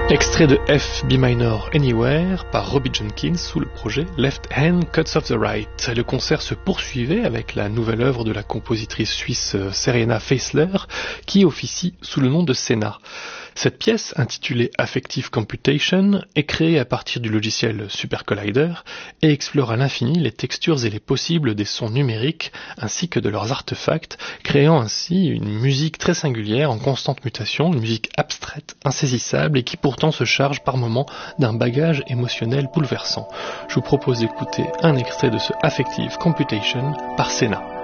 Extrait de F B minor Anywhere par Robbie Jenkins sous le projet Left Hand Cuts of the Right. Le concert se poursuivait avec la nouvelle œuvre de la compositrice suisse Serena Feisler qui officie sous le nom de Senna. Cette pièce, intitulée Affective Computation, est créée à partir du logiciel Super Collider et explore à l'infini les textures et les possibles des sons numériques ainsi que de leurs artefacts, créant ainsi une musique très singulière en constante mutation, une musique abstraite, insaisissable et qui pourtant se charge par moments d'un bagage émotionnel bouleversant. Je vous propose d'écouter un extrait de ce Affective Computation par Senna.